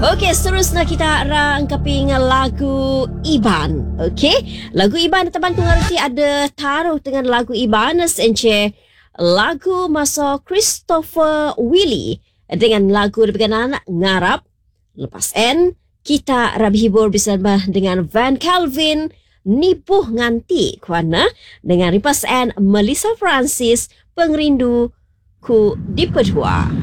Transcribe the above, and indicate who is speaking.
Speaker 1: Okey, seterusnya kita rangkapi dengan lagu Iban. Okey, lagu Iban teman tu ngerti ada taruh dengan lagu Iban sence lagu masa Christopher Willy dengan lagu berkenaan ngarap. Lepas kita hibur bersama dengan Van Calvin Nipuh Nganti Kuana dengan ripas Melissa Francis Pengrindu ku di Pedua.